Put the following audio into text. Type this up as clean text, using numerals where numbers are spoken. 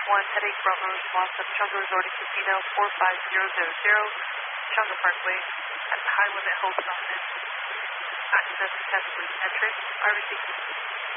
headache Bravo response of Chunga Resort in Casino 45000, Chunga Parkway, at the high limit hold sign. Access test with metric. I repeat.